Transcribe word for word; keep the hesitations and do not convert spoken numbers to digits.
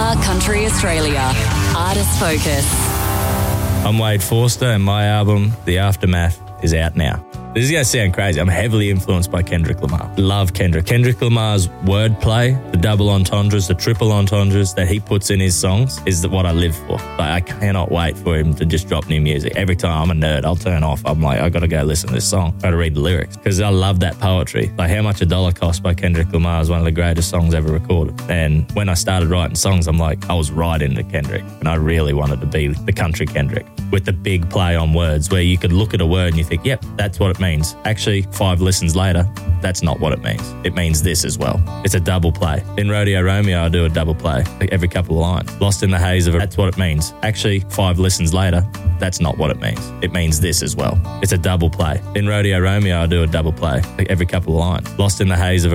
Star Country Australia. Artist Focus. I'm Wade Forster and my album, The Aftermath, is out now. This is going to sound crazy. I'm heavily influenced by Kendrick Lamar. Love Kendrick. Kendrick Lamar's wordplay, the double entendres, the triple entendres that he puts in his songs is what I live for. Like, I cannot wait for him to just drop new music. Every time I'm a nerd, I'll turn off. I'm like, I got to go listen to this song. Got to read the lyrics because I love that poetry. Like How Much a Dollar Cost by Kendrick Lamar is one of the greatest songs ever recorded. And when I started writing songs, I'm like, I was right into Kendrick and I really wanted to be the country Kendrick with the big play on words where you could look at a word and you think, yep, that's what it means. Actually, five listens later, that's not what it means. It means this as well. It's a double play. In Rodeo Romeo, I do a double play like every couple of lines. Lost in the haze of it, that's what it means. Actually, five listens later, that's not what it means. It means this as well. It's a double play. In Rodeo Romeo, I do a double play like every couple of lines. Lost in the haze of a